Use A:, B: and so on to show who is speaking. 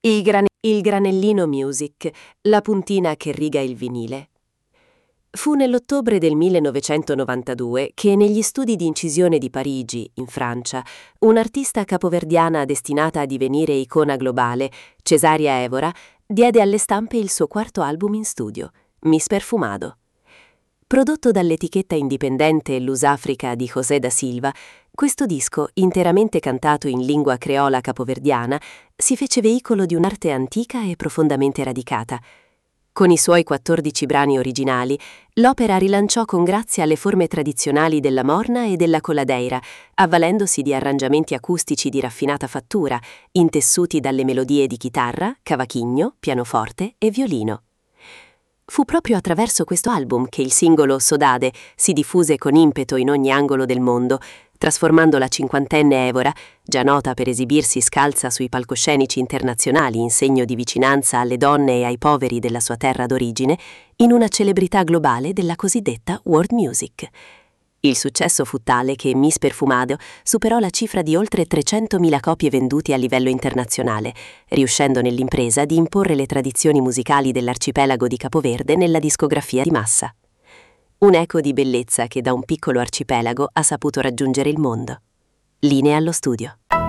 A: Il granellino music, la puntina che riga il vinile. Fu nell'ottobre del 1992 che negli studi di incisione di Parigi, in Francia, un'artista capoverdiana destinata a divenire icona globale, Cesaria Évora, diede alle stampe il suo quarto album in studio, Miss Perfumado. Prodotto dall'etichetta indipendente Lusafrica di José da Silva, questo disco, interamente cantato in lingua creola capoverdiana, si fece veicolo di un'arte antica e profondamente radicata. Con i suoi 14 brani originali, l'opera rilanciò con grazia le forme tradizionali della morna e della coladeira, avvalendosi di arrangiamenti acustici di raffinata fattura, intessuti dalle melodie di chitarra, cavaquinho, pianoforte e violino. Fu proprio attraverso questo album che il singolo Sodade si diffuse con impeto in ogni angolo del mondo, trasformando la cinquantenne Évora, già nota per esibirsi scalza sui palcoscenici internazionali in segno di vicinanza alle donne e ai poveri della sua terra d'origine, in una celebrità globale della cosiddetta world music. Il successo fu tale che Miss Perfumado superò la cifra di oltre 300.000 copie vendute a livello internazionale, riuscendo nell'impresa di imporre le tradizioni musicali dell'arcipelago di Capoverde nella discografia di massa. Un'eco di bellezza che da un piccolo arcipelago ha saputo raggiungere il mondo. Linea allo studio.